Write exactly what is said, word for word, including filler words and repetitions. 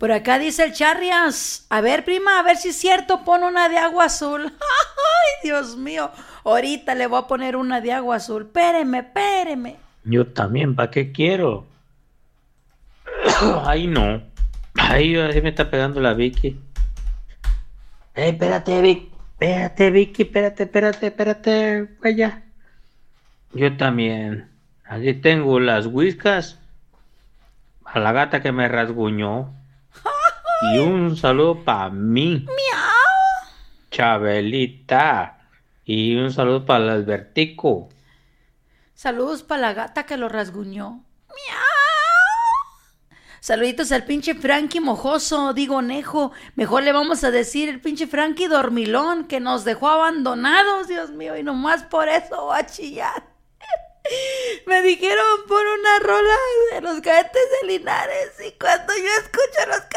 Por acá dice el Charrias. A ver, prima, a ver si es cierto, pon una de agua azul. Ay, Dios mío. Ahorita le voy a poner una de agua azul. Péreme, péreme. Yo también, ¿para qué quiero? Ay, no. Ay, ahí me está pegando la Vicky. Ey, espérate, Vicky. Espérate, Vicky, espérate, espérate, espérate. Vaya. Yo también. Aquí tengo las whiskas. A la gata que me rasguñó. Y un saludo para mí. Miau. Chabelita. Y un saludo para el Albertico. Saludos para la gata que lo rasguñó. Miau. Saluditos al pinche Frankie mojoso, digo Nejo. Mejor le vamos a decir el pinche Frankie dormilón que nos dejó abandonados, Dios mío. Y nomás por eso va a chillar. Me dijeron por una rola de los Cadetes de Linares. Y cuando yo escuché